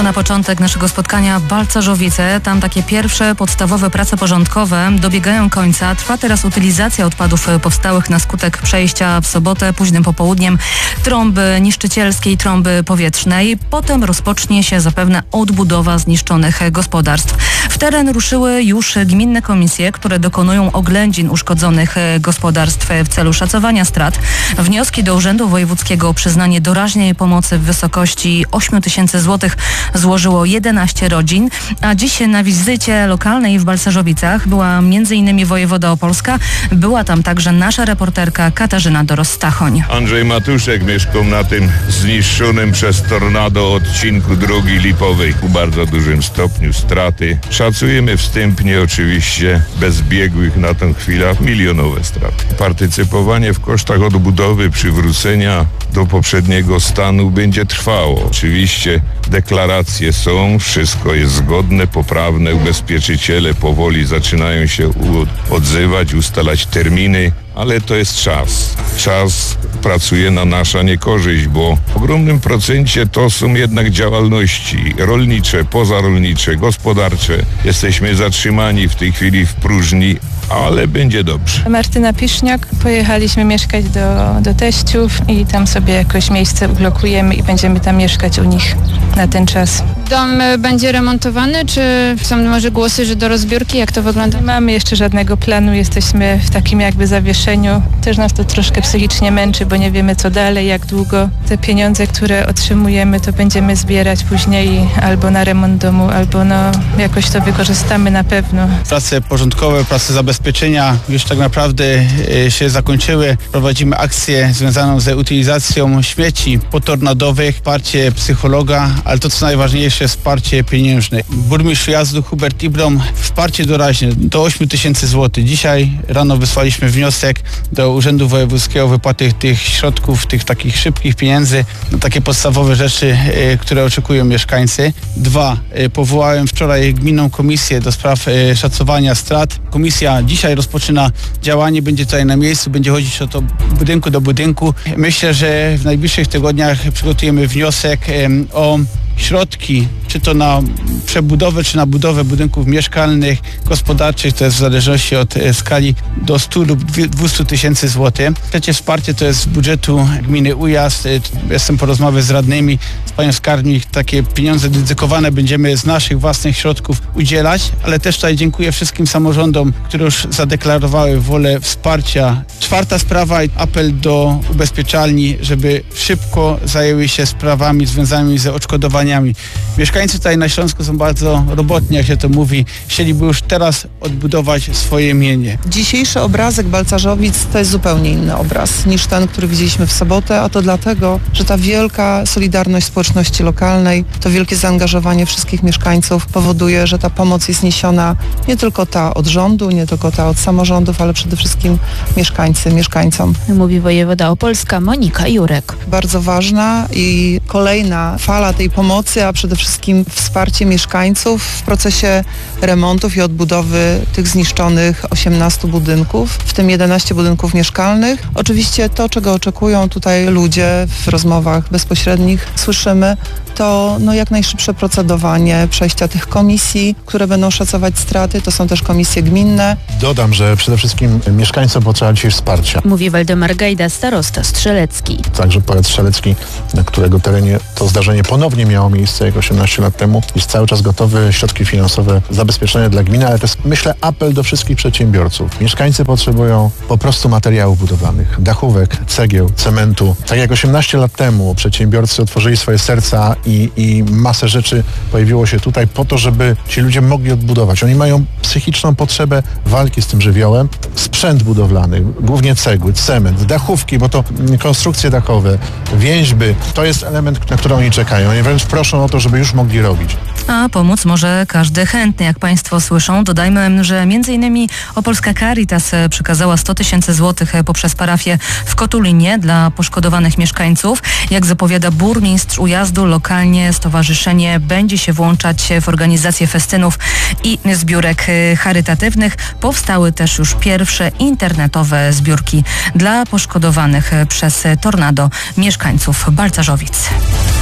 To na początek naszego spotkania Balcarzowice. Tam takie pierwsze podstawowe prace porządkowe dobiegają końca. Trwa teraz utylizacja odpadów powstałych na skutek przejścia w sobotę późnym popołudniem trąby niszczycielskiej, trąby powietrznej. Potem rozpocznie się zapewne odbudowa zniszczonych gospodarstw. W teren ruszyły już gminne komisje, które dokonują oględzin uszkodzonych gospodarstw w celu szacowania strat. Wnioski do Urzędu Wojewódzkiego o przyznanie doraźnej pomocy w wysokości 8 000 złotych złożyło 11 rodzin, a dziś na wizycie lokalnej w Balcarzowicach była m.in. wojewoda opolska. Była tam także nasza reporterka Katarzyna Doros-Stachoń. Andrzej Matuszek mieszkał na tym zniszczonym przez tornado odcinku drogi Lipowej. W bardzo dużym stopniu straty. Szacujemy wstępnie oczywiście bez biegłych na tę chwilę milionowe straty. Partycypowanie w kosztach odbudowy, przywrócenia do poprzedniego stanu będzie trwało. Oczywiście deklaracje są, wszystko jest zgodne, poprawne, ubezpieczyciele powoli zaczynają się odzywać, ustalać terminy, ale to jest czas. Czas pracuje na nasza niekorzyść, bo w ogromnym procencie to są jednak działalności rolnicze, pozarolnicze, gospodarcze. Jesteśmy zatrzymani w tej chwili w próżni, ale będzie dobrze. Martyna Piszniak. Pojechaliśmy mieszkać do teściów i tam sobie jakoś miejsce ublokujemy i będziemy tam mieszkać u nich na ten czas. Dom będzie remontowany, czy są może głosy, że do rozbiórki? Jak to wygląda? Nie mamy jeszcze żadnego planu, jesteśmy w takim jakby zawieszeniu. Też nas to troszkę psychicznie męczy, bo nie wiemy co dalej, jak długo. Te pieniądze, które otrzymujemy, to będziemy zbierać później albo na remont domu, albo jakoś to wykorzystamy na pewno. Prace porządkowe, prace zabezpieczenia już tak naprawdę się zakończyły. Prowadzimy akcję związaną z utylizacją śmieci potornadowych, wsparcie psychologa, ale to co najważniejsze, wsparcie pieniężne. Burmistrz Jazdu Hubert Ibrom, wsparcie doraźne do 8 000 złotych. Dzisiaj rano wysłaliśmy wniosek do Urzędu Wojewódzkiego o wypłaty tych środków, tych takich szybkich pieniędzy na takie podstawowe rzeczy, które oczekują mieszkańcy. 2. Powołałem wczoraj gminną komisję do spraw szacowania strat. Komisja dzisiaj rozpoczyna działanie, będzie tutaj na miejscu, będzie chodzić od budynku do budynku. Myślę, że w najbliższych tygodniach przygotujemy wniosek o środki, czy to na przebudowę, czy na budowę budynków mieszkalnych, gospodarczych, to jest w zależności od skali, do 100 lub 200 000 złotych. Trzecie wsparcie to jest z budżetu gminy Ujazd. Jestem po rozmowie z radnymi, z panią skarbnik. Takie pieniądze dedykowane będziemy z naszych własnych środków udzielać, ale też tutaj dziękuję wszystkim samorządom, które już zadeklarowały wolę wsparcia. 4. sprawa, apel do ubezpieczalni, żeby szybko zajęły się sprawami związanymi z odszkodowaniami. Mieszkańcy tutaj na Śląsku są bardzo robotni, jak się to mówi. Chcieliby już teraz odbudować swoje mienie. Dzisiejszy obrazek Balcarzowic to jest zupełnie inny obraz niż ten, który widzieliśmy w sobotę, a to dlatego, że ta wielka solidarność społeczności lokalnej, to wielkie zaangażowanie wszystkich mieszkańców powoduje, że ta pomoc jest niesiona nie tylko ta od rządu, nie tylko ta od samorządów, ale przede wszystkim mieszkańcom. Mówi wojewoda opolska Monika Jurek. Bardzo ważna i kolejna fala tej pomocy, a przede wszystkim wsparcie mieszkańców w procesie remontów i odbudowy tych zniszczonych 18 budynków, w tym 11 budynków mieszkalnych. Oczywiście to, czego oczekują tutaj ludzie w rozmowach bezpośrednich, słyszymy, to jak najszybsze procedowanie przejścia tych komisji, które będą szacować straty. To są też komisje gminne. Dodam, że przede wszystkim mieszkańcom potrzeba dzisiaj wsparcia. Mówi Waldemar Gajda, starosta strzelecki. Także powiat strzelecki, na którego terenie to zdarzenie ponownie miało miejsce jak 18 lat temu, jest cały czas gotowy, środki finansowe zabezpieczone dla gminy, ale to jest, myślę, apel do wszystkich przedsiębiorców. Mieszkańcy potrzebują po prostu materiałów budowlanych, dachówek, cegieł, cementu. Tak jak 18 lat temu przedsiębiorcy otworzyli swoje serca i masę rzeczy pojawiło się tutaj po to, żeby ci ludzie mogli odbudować. Oni mają psychiczną potrzebę walki z tym żywiołem. Sprzęt budowlany, głównie cegły, cement, dachówki, bo to konstrukcje dachowe, więźby, to jest element, na który oni czekają. Oni wręcz proszą o to, żeby już mogli robić. A pomóc może każdy chętny, jak Państwo słyszą. Dodajmy, że m.in. Opolska Caritas przekazała 100 000 złotych poprzez parafię w Kotulinie dla poszkodowanych mieszkańców. Jak zapowiada burmistrz Ujazdu, lokalnie stowarzyszenie będzie się włączać w organizację festynów i zbiórek charytatywnych. Powstały też już pierwsze internetowe zbiórki dla poszkodowanych przez tornado mieszkańców Balcarzowic.